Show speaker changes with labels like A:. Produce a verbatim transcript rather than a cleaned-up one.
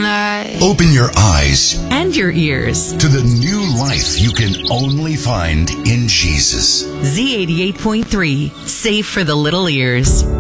A: night.
B: Open your eyes
C: and your ears
B: to the new life you can only find in Jesus.
C: Z eighty-eight point three, safe for the little ears.